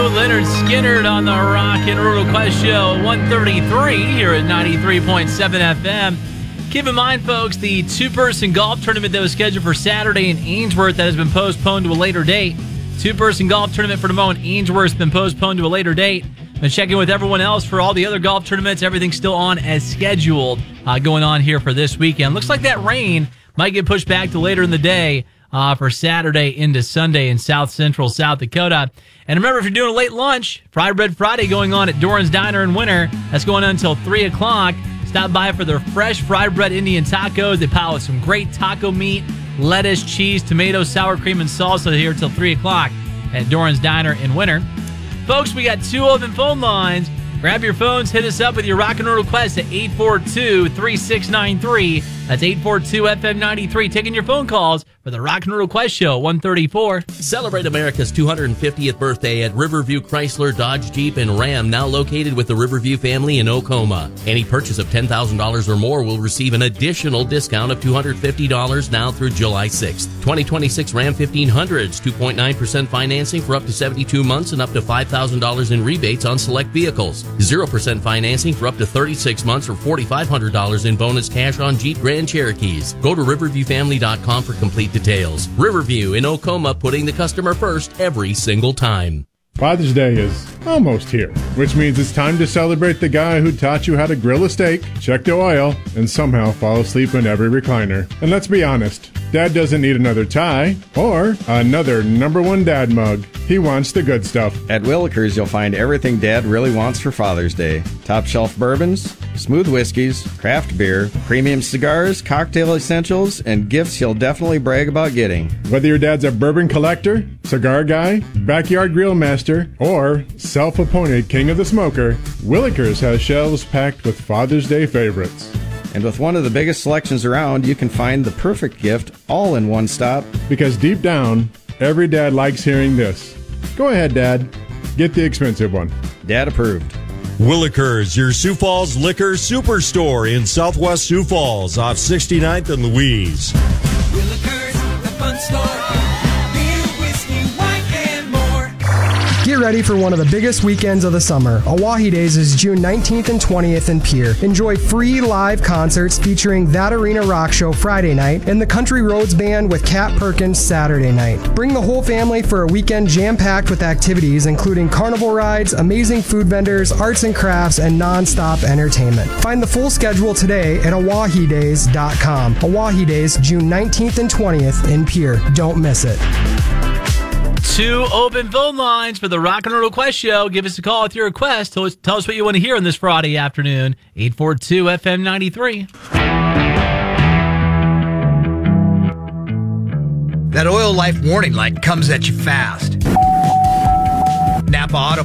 Leonard Skinner on the Rock and Roll Quest Show 133 here at 93.7 FM. Keep in mind, folks, the two-person golf tournament that was scheduled for Saturday in Ainsworth that has been postponed to a later date. Two-person golf tournament for tomorrow in Ainsworth has been postponed to a later date. Been checking with everyone else for all the other golf tournaments. Everything's still on as scheduled going on here for this weekend. Looks like that rain might get pushed back to later in the day for Saturday into Sunday in South Central South Dakota. And remember, if you're doing a late lunch, Fry Bread Friday going on at Doran's Diner in Winter. That's going on until 3 o'clock. Stop by for their fresh fried bread Indian tacos. They pile with some great taco meat, lettuce, cheese, tomato, sour cream, and salsa here till 3 o'clock at Doran's Diner in Winter. Folks, we got two open phone lines. Grab your phones, hit us up with your rock and roll request at 842-3693. That's 842-FM93. Taking your phone calls for the Rock and Roll Quest Show 134. Celebrate America's 250th birthday at Riverview Chrysler, Dodge, Jeep, and Ram, now located with the Riverview family in Oklahoma. Any purchase of $10,000 or more will receive an additional discount of $250 now through July 6th. 2026 Ram 1500s, 2.9% financing for up to 72 months and up to $5,000 in rebates on select vehicles. 0% financing for up to 36 months or $4,500 in bonus cash on Jeep Grand Cherokees. Go to riverviewfamily.com for complete details. Riverview in Oklahoma, putting the customer first every single time. Father's Day is almost here, which means it's time to celebrate the guy who taught you how to grill a steak, check the oil, and somehow fall asleep in every recliner. And let's be honest, Dad doesn't need another tie or another number one dad mug. He wants the good stuff. At Willikers, you'll find everything Dad really wants for Father's Day. Top shelf bourbons, smooth whiskeys, craft beer, premium cigars, cocktail essentials, and gifts he'll definitely brag about getting. Whether your dad's a bourbon collector, cigar guy, backyard grill master, or self-appointed king of the smoker, Willikers has shelves packed with Father's Day favorites. And with one of the biggest selections around, you can find the perfect gift all in one stop. Because deep down, every dad likes hearing this. Go ahead, Dad. Get the expensive one. Dad approved. Willikers, your Sioux Falls liquor superstore in Southwest Sioux Falls off 69th and Louise. Willikers, the fun store. Beer, whiskey, wine, and more. Get ready for one of the biggest weekends of the summer. Oahe Days is June 19th and 20th in Pierre. Enjoy free live concerts featuring That Arena Rock Show Friday night and the Country Roads Band with Kat Perkins Saturday night. Bring the whole family for a weekend jam-packed with activities including carnival rides, amazing food vendors, arts and crafts, and non-stop entertainment. Find the full schedule today at oahedays.com. Oahe Days, June 19th and 20th in Pierre. Don't miss it. Two open phone lines for the Rock and Roll Quest Show. Give us a call with your request. Tell us what you want to hear on this Friday afternoon. 842-FM93. That oil life warning light comes at you fast. Napa Auto